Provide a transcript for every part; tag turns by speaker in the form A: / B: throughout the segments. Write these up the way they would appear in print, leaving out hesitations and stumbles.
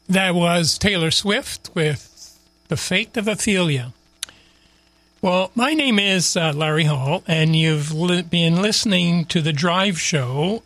A: That was Taylor Swift with The Fate of Ophelia. Well, my name is Larry Hall, and you've been listening to The Drive Show,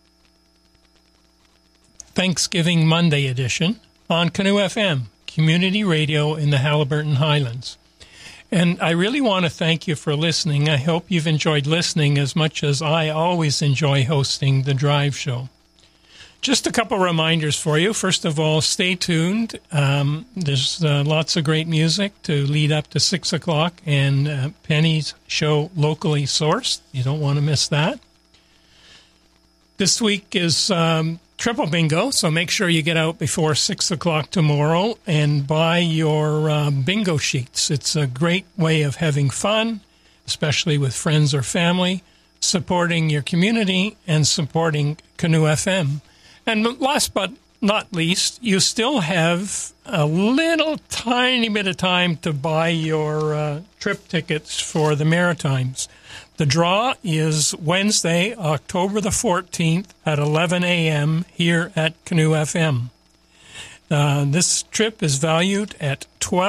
A: Thanksgiving Monday edition, on Canoe FM, community radio in the Haliburton Highlands. And I really want to thank you for listening. I hope you've enjoyed listening as much as I always enjoy hosting The Drive Show. Just a couple reminders for you. First of all, stay tuned. There's lots of great music to lead up to 6 o'clock, and Penny's show, Locally Sourced. You don't want to miss that. This week is Triple Bingo, so make sure you get out before 6 o'clock tomorrow and buy your bingo sheets. It's a great way of having fun, especially with friends or family, supporting your community and supporting Canoe FM. And last but not least, you still have a little tiny bit of time to buy your trip tickets for the Maritimes. The draw is Wednesday, October the 14th at 11 a.m. here at Canoe FM. This trip is valued at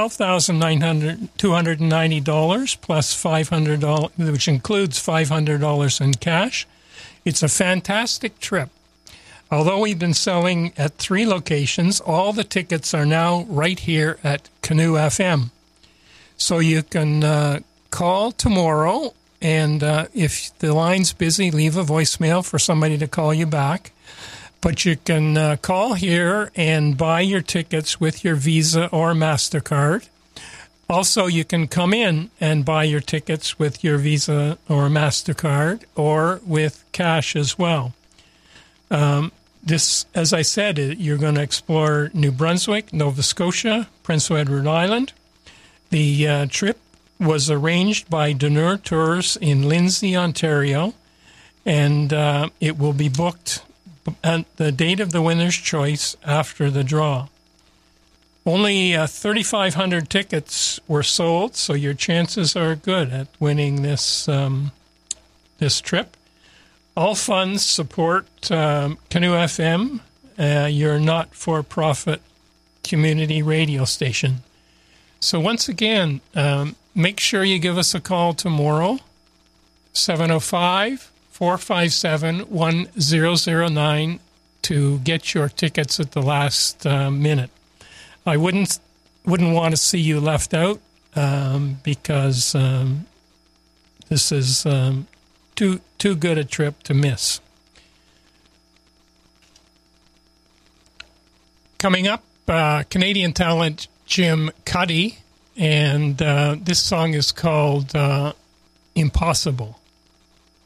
A: $12,290 plus $500, which includes $500 in cash. It's a fantastic trip. Although we've been selling at 3 locations, all the tickets are now right here at Canoe FM. So you can call tomorrow, and if the line's busy, leave a voicemail for somebody to call you back. But you can call here and buy your tickets with your Visa or MasterCard. Also, you can come in and buy your tickets with your Visa or MasterCard or with cash as well. This, as I said, you're going to explore New Brunswick, Nova Scotia, Prince Edward Island. The trip was arranged by Deneur Tours in Lindsay, Ontario, and it will be booked at the date of the winner's choice after the draw. Only 3,500 tickets were sold, so your chances are good at winning this trip. All funds support Canoe FM, your not-for-profit community radio station. So once again, make sure you give us a call tomorrow, 705-457-1009, to get your tickets at the last minute. I wouldn't want to see you left out because this is too good a trip to miss. Coming up, Canadian talent Jim Cuddy, and this song is called Impossible.